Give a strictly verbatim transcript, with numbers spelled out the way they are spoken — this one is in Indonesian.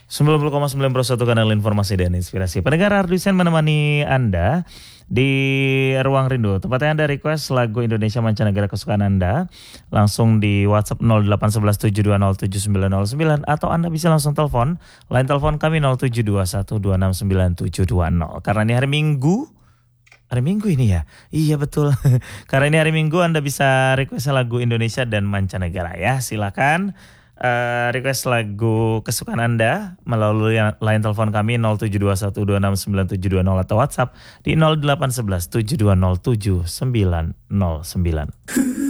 sembilan puluh koma sembilan satu kanal informasi dan inspirasi. Pendengar Ardusen menemani Anda di Ruang Rindu. Tempatnya Anda request lagu Indonesia mancanegara kesukaan Anda langsung di WhatsApp nol delapan satu satu tujuh dua nol tujuh sembilan nol sembilan atau Anda bisa langsung telepon. Line telepon kami nol tujuh dua satu dua enam sembilan tujuh dua nol. Karena ini hari Minggu. Hari Minggu ini ya? Iya betul. Karena ini hari Minggu Anda bisa request lagu Indonesia dan mancanegara ya. Silakan uh, request lagu kesukaan Anda melalui line telepon kami nol tujuh dua satu dua enam sembilan tujuh dua nol atau WhatsApp di nol delapan satu satu tujuh dua nol tujuh sembilan nol sembilan.